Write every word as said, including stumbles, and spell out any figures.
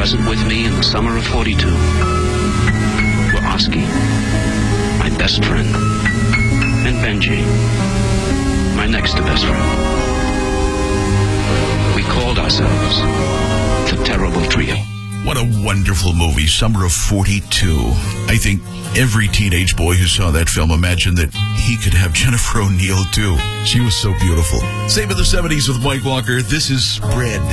present with me in the summer of forty-two were Oski, my best friend, and Benji, my next to best friend. We called ourselves the Terrible Trio. What a wonderful movie, Summer of forty-two. I think every teenage boy who saw that film imagined that he could have Jennifer O'Neill, too. She was so beautiful. Save in the seventies with Mike Walker. This is Red.